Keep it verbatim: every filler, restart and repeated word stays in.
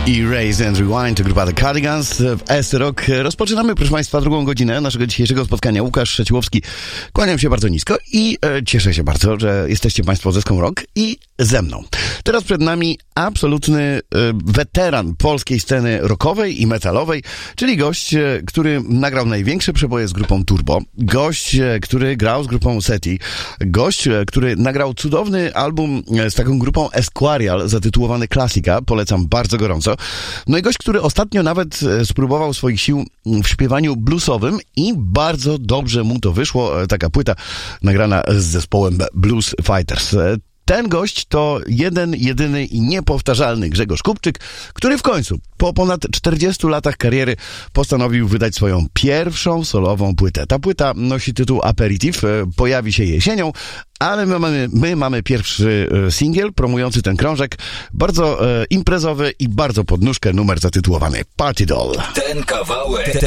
i Raise and Rewind to grupa The Cardigans w S Rock. Rozpoczynamy, proszę Państwa, drugą godzinę naszego dzisiejszego spotkania. Łukasz Szeciłowski, kłaniam się bardzo nisko i e, cieszę się bardzo, że jesteście Państwo z zeską Rock i ze mną. Teraz przed nami absolutny e, weteran polskiej sceny rockowej i metalowej, czyli gość, e, który nagrał największe przeboje z grupą Turbo, gość, e, który grał z grupą Seti, gość, e, który nagrał cudowny album e, z taką grupą Esquarial zatytułowany Klasyka, polecam bardzo gorąco. No i gość, który ostatnio nawet e, spróbował swoich sił w śpiewaniu bluesowym i bardzo dobrze mu to wyszło. E, taka płyta nagrana z zespołem Blues Fighters. E, Ten gość to jeden, jedyny i niepowtarzalny Grzegorz Kupczyk, który w końcu, po ponad czterdziestu latach kariery, postanowił wydać swoją pierwszą solową płytę. Ta płyta nosi tytuł Aperitif, pojawi się jesienią, ale my mamy, my mamy pierwszy singiel promujący ten krążek, bardzo e, imprezowy i bardzo pod nóżkę numer zatytułowany Party Doll. Ten kawałek